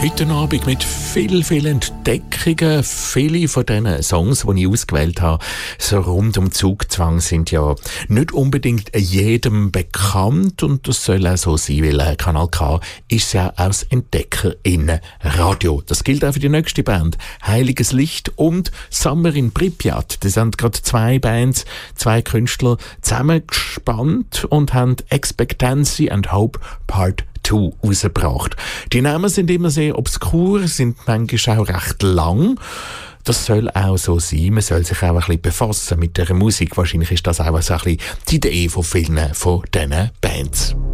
Heute Abend mit vielen Entdeckungen. Viele von diesen Songs, die ich ausgewählt habe, so rund um Zugzwang, sind ja nicht unbedingt jedem bekannt. Und das soll auch so sein, weil Kanal K ist ja aus EntdeckerInnen-Radio. Das gilt auch für die nächste Band. Heiliges Licht und Summer in Pripyat. Das sind gerade zwei Bands, zwei Künstler zusammengespannt und haben Expectancy and Hope Part 2 rausgebracht. Die Namen sind immer sehr obskur, sind manchmal auch recht lang. Das soll auch so sein. Man soll sich auch ein bisschen befassen mit der Musik. Wahrscheinlich ist das auch so ein bisschen die Idee von vielen von diesen Bands.